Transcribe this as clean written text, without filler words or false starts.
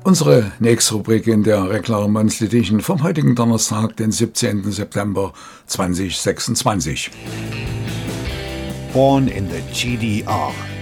Unsere nächste Rubrik in der Regular Monthly Edition vom heutigen Donnerstag, den 17. September 2026. Born in the GDR.